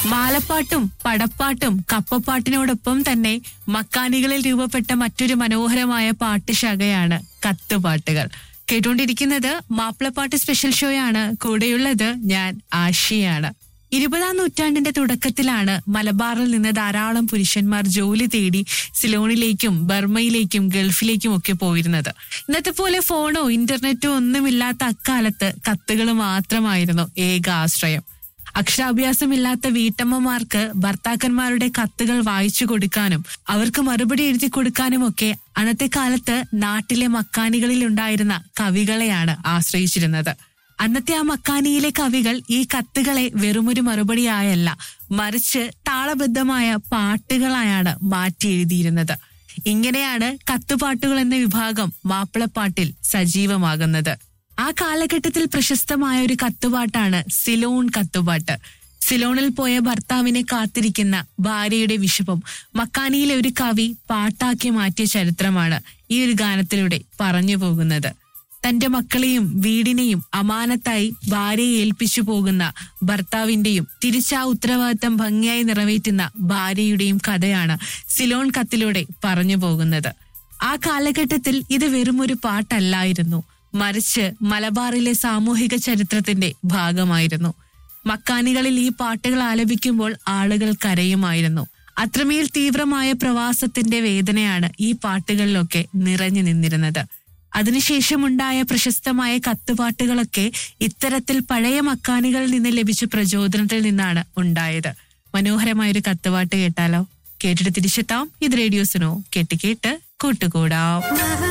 മാലപ്പാട്ടും പടപ്പാട്ടും കപ്പപ്പാട്ടിനോടൊപ്പം തന്നെ മക്കാനികളിൽ രൂപപ്പെട്ട മറ്റൊരു മനോഹരമായ പാട്ടുശാഖയാണ് കത്തുപാട്ടുകൾ. കേട്ടുകൊണ്ടിരിക്കുന്നത് മാപ്പിളപ്പാട്ട് സ്പെഷ്യൽ ഷോയാണ്. കൂടെയുള്ളത് ഞാൻ ആഷിയാണ്. 20ാം നൂറ്റാണ്ടിന്റെ തുടക്കത്തിലാണ് മലബാറിൽ നിന്ന് ധാരാളം പുരുഷന്മാർ ജോലി തേടി സിലോണിലേക്കും ബർമയിലേക്കും ഗൾഫിലേക്കും ഒക്കെ പോയിരുന്നത്. ഇന്നത്തെ പോലെ ഫോണോ ഇന്റർനെറ്റോ ഒന്നുമില്ലാത്ത അക്കാലത്ത് കത്തുകൾ മാത്രമായിരുന്നു ഏക ആശ്രയം. അക്ഷരാഭ്യാസമില്ലാത്ത വീട്ടമ്മമാർക്ക് ഭർത്താക്കന്മാരുടെ കത്തുകൾ വായിച്ചു കൊടുക്കാനും അവർക്ക് മറുപടി എഴുതി കൊടുക്കാനും ഒക്കെ അന്നത്തെ കാലത്ത് നാട്ടിലെ മക്കാനികളിൽ ഉണ്ടായിരുന്ന കവികളെയാണ് ആശ്രയിച്ചിരുന്നത്. അന്നത്തെ ആ മക്കാനിയിലെ കവികൾ ഈ കത്തുകളെ വെറുമൊരു മറുപടിയായല്ല, മറിച്ച് താളബദ്ധമായ പാട്ടുകളായാണ് മാറ്റി എഴുതിയിരുന്നത്. ഇങ്ങനെയാണ് കത്തുപാട്ടുകൾ എന്ന വിഭാഗം മാപ്പിളപ്പാട്ടിൽ സജീവമാകുന്നത്. ആ കാലഘട്ടത്തിൽ പ്രശസ്തമായ ഒരു കത്തുപാട്ടാണ് സിലോൺ കത്തുപാട്ട്. സിലോണിൽ പോയ ഭർത്താവിനെ കാത്തിരിക്കുന്ന ഭാര്യയുടെ വിഷമം മക്കാനിയിലെ ഒരു കവി പാട്ടാക്കി മാറ്റിയ ചരിത്രമാണ് ഈ ഒരു ഗാനത്തിലൂടെ പറഞ്ഞു പോകുന്നത്. തന്റെ മക്കളെയും വീടിനെയും അമാനത്തായി ഭാര്യയെ ഏൽപ്പിച്ചു പോകുന്ന ഭർത്താവിന്റെയും തിരിച്ചാ ഉത്തരവാദിത്തം ഭംഗിയായി നിറവേറ്റുന്ന ഭാര്യയുടെയും കഥയാണ് സിലോൺ കത്തിലൂടെ പറഞ്ഞു പോകുന്നത്. ആ കാലഘട്ടത്തിൽ ഇത് വെറുമൊരു പാട്ടല്ലായിരുന്നു, മറിച്ച് മലബാറിലെ സാമൂഹിക ചരിത്രത്തിന്റെ ഭാഗമായിരുന്നു. മക്കാനികളിൽ ഈ പാട്ടുകൾ ആലപിക്കുമ്പോൾ ആളുകൾ കരയുമായിരുന്നു. അത്രമേൽ തീവ്രമായ പ്രവാസത്തിന്റെ വേദനയാണ് ഈ പാട്ടുകളിലൊക്കെ നിറഞ്ഞു നിന്നിരുന്നത്. അതിനുശേഷമുണ്ടായ പ്രശസ്തമായ കത്തുപാട്ടുകളൊക്കെ ഇത്തരത്തിൽ പഴയ മക്കാനികളിൽ നിന്ന് ലഭിച്ച പ്രചോദനത്തിൽ നിന്നാണ് ഉണ്ടായത്. മനോഹരമായൊരു കത്തുപാട്ട് കേട്ടാലോ? കേട്ടിട്ട് തിരിച്ചെത്താം. ഇത് റേഡിയോ സുനോ. കേട്ട് കേട്ട് കൂട്ടുകൂടാം.